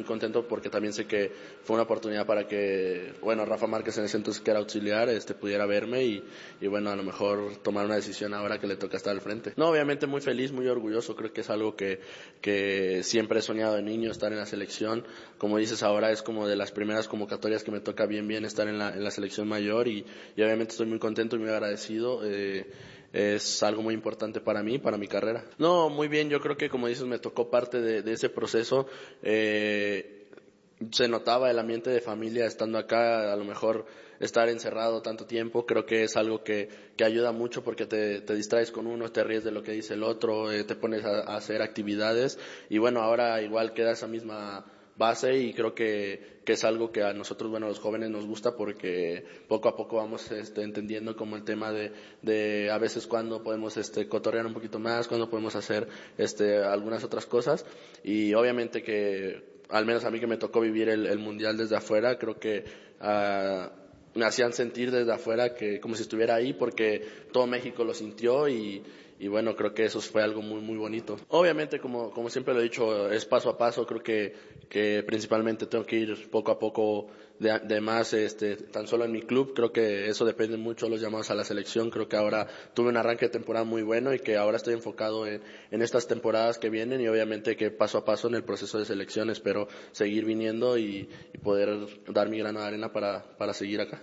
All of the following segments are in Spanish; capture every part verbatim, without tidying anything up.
contento porque también sé que fue una oportunidad para que, bueno, Rafa Márquez en ese entonces que era auxiliar, este, pudiera verme y, y bueno, a lo mejor tomar una decisión ahora que le toca estar al frente. No, obviamente muy feliz, muy orgulloso, creo que es algo que, que siempre he soñado de niño, estar en la selección. Como dices, ahora es como de las primeras convocatorias que me toca bien, bien estar en la, en la selección mayor y, y obviamente estoy muy contento y muy agradecido. Eh, es algo muy importante para mí, para mi carrera. No, muy bien, yo creo que como dices me tocó parte de, de ese proceso. Eh, se notaba el ambiente de familia estando acá, a lo mejor estar encerrado tanto tiempo, creo que es algo que, que ayuda mucho porque te, te distraes con uno, te ríes de lo que dice el otro, eh, te pones a, a hacer actividades y bueno, ahora igual queda esa misma base y creo que, que es algo que a nosotros, bueno, los jóvenes nos gusta porque poco a poco vamos este, entendiendo como el tema de, de a veces cuando podemos este, cotorrear un poquito más, cuando podemos hacer este, algunas otras cosas y obviamente que al menos a mí que me tocó vivir el, el mundial desde afuera, creo que uh, me hacían sentir desde afuera que como si estuviera ahí porque todo México lo sintió y y bueno, creo que eso fue algo muy muy bonito. Obviamente, como como siempre lo he dicho, es paso a paso, creo que que principalmente tengo que ir poco a poco de, de más este tan solo en mi club, creo que eso depende mucho de los llamados a la selección, creo que ahora tuve un arranque de temporada muy bueno y que ahora estoy enfocado en en estas temporadas que vienen y obviamente que paso a paso en el proceso de selección espero seguir viniendo y, y poder dar mi grano de arena para para seguir acá.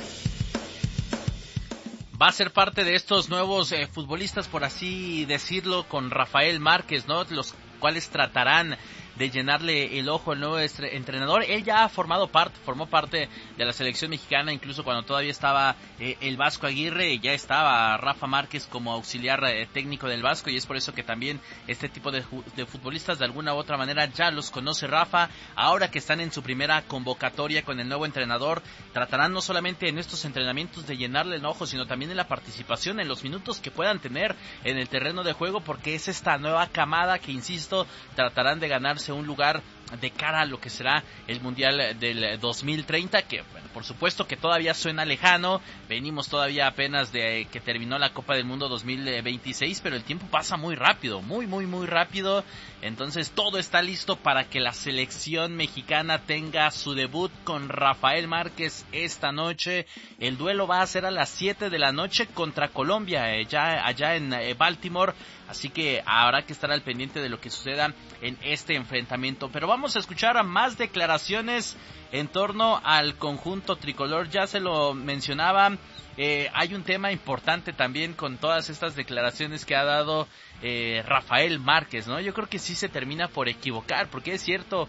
Va a ser parte de estos nuevos eh, futbolistas, por así decirlo, con Rafael Márquez, ¿no? Los cuales tratarán de llenarle el ojo al nuevo entrenador. Él ya ha formado parte, formó parte de la selección mexicana, incluso cuando todavía estaba eh, el Vasco Aguirre, ya estaba Rafa Márquez como auxiliar eh, técnico del Vasco, y es por eso que también este tipo de, de futbolistas de alguna u otra manera ya los conoce Rafa. Ahora que están en su primera convocatoria con el nuevo entrenador, tratarán no solamente en estos entrenamientos de llenarle el ojo, sino también en la participación, en los minutos que puedan tener en el terreno de juego, porque es esta nueva camada que, insisto, tratarán de ganarse un lugar de cara a lo que será el Mundial del dos mil treinta, que bueno, por supuesto que todavía suena lejano, venimos todavía apenas de que terminó la Copa del Mundo dos mil veintiséis, pero el tiempo pasa muy rápido, muy muy muy rápido, entonces todo está listo para que la selección mexicana tenga su debut con Rafael Márquez esta noche. El duelo va a ser a las siete de la noche contra Colombia, eh, ya allá en eh, Baltimore, así que habrá que estar al pendiente de lo que suceda en este enfrentamiento. Pero vamos a escuchar a más declaraciones en torno al conjunto tricolor. Ya se lo mencionaba, eh, hay un tema importante también con todas estas declaraciones que ha dado eh, Rafael Márquez, ¿no? Yo creo que sí se termina por equivocar, porque es cierto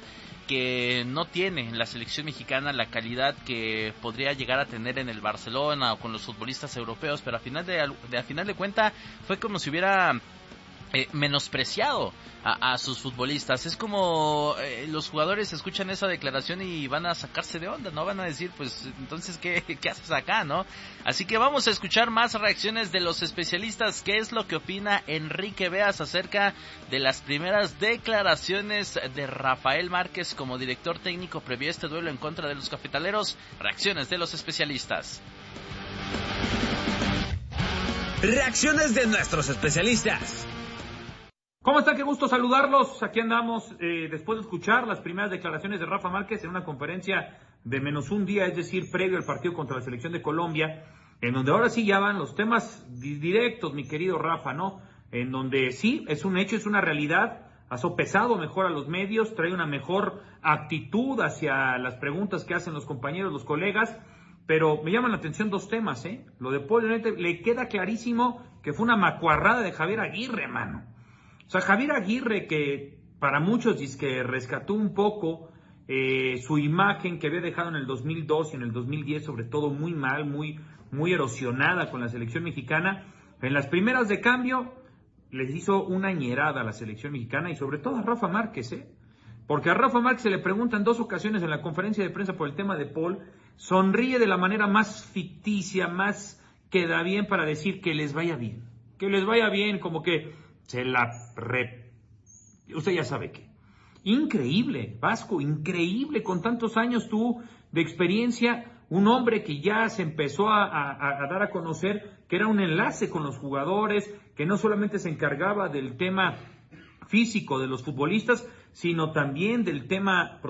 que no tiene en la selección mexicana la calidad que podría llegar a tener en el Barcelona o con los futbolistas europeos, pero a final de, de, a final de cuenta fue como si hubiera Eh, menospreciado a, a sus futbolistas. Es como eh, los jugadores escuchan esa declaración y van a sacarse de onda, no van a decir, pues entonces ¿qué, qué haces acá, no? Así que vamos a escuchar más reacciones de los especialistas. ¿Qué es lo que opina Enrique Beas acerca de las primeras declaraciones de Rafael Márquez como director técnico previo a este duelo en contra de los cafetaleros? Reacciones de los especialistas. Reacciones de nuestros especialistas. ¿Cómo están? Qué gusto saludarlos. Aquí andamos eh, después de escuchar las primeras declaraciones de Rafa Márquez en una conferencia de menos un día, es decir, previo al partido contra la selección de Colombia, en donde ahora sí ya van los temas directos, mi querido Rafa, ¿no? En donde sí, es un hecho, es una realidad, ha sopesado mejor a los medios, trae una mejor actitud hacia las preguntas que hacen los compañeros, los colegas, pero me llaman la atención dos temas, ¿eh? Lo de Paul Llorente, le queda clarísimo que fue una macuarrada de Javier Aguirre, mano. O sea, Javier Aguirre, que para muchos dice que rescató un poco eh, su imagen que había dejado en el dos mil dos y en el dos mil diez, sobre todo muy mal, muy, muy erosionada con la selección mexicana. En las primeras de cambio les hizo una ñerada a la selección mexicana y sobre todo a Rafa Márquez, ¿eh? Porque a Rafa Márquez se le pregunta en dos ocasiones en la conferencia de prensa por el tema de Paul, sonríe de la manera más ficticia, más que da bien para decir que les vaya bien, que les vaya bien, como que se la re... Usted ya sabe qué. Increíble, Vasco, increíble, con tantos años tú de experiencia, un hombre que ya se empezó a, a, a dar a conocer que era un enlace con los jugadores, que no solamente se encargaba del tema físico de los futbolistas, sino también del tema